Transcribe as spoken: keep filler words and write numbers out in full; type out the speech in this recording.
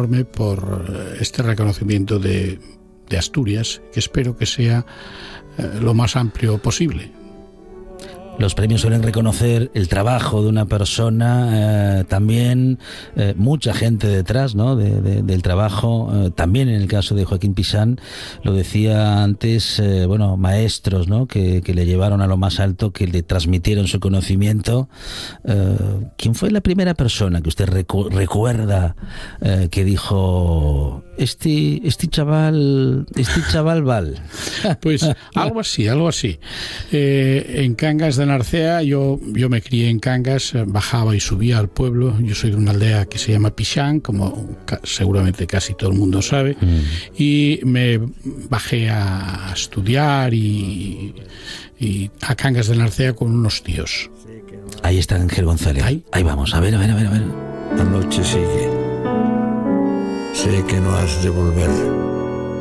enorme por este reconocimiento de, de Asturias, que espero que sea eh, lo más amplio posible. Los premios suelen reconocer el trabajo de una persona, eh, también eh, mucha gente detrás, ¿no? de, de, del trabajo, eh, también en el caso de Joaquín Pixán, lo decía antes, eh, bueno, maestros, ¿no? que, que le llevaron a lo más alto, que le transmitieron su conocimiento. Eh, ¿Quién fue la primera persona que usted recu- recuerda eh, que dijo, este, este chaval, este chaval val? Pues algo así, algo así. Eh, en Cangas de Narcea, yo, yo me crié en Cangas, bajaba y subía al pueblo. Yo soy de una aldea que se llama Pixán, como ca- seguramente casi todo el mundo sabe, mm. y me bajé a estudiar y, y a Cangas de Narcea con unos tíos. Ahí está Ángel González. Ahí, Ahí vamos, a ver, a ver, a ver, a ver. La noche sigue. Sé que no has de volver.